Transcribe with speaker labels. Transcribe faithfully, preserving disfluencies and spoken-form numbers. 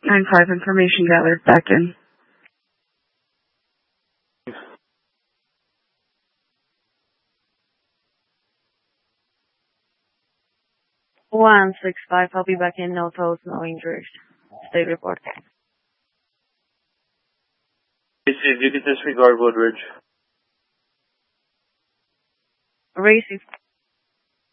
Speaker 1: nine five information gathered. Back in.
Speaker 2: one six five, I'll be back in. No toes, no injuries. State report.
Speaker 3: If you could disregard Woodridge.
Speaker 2: Racing.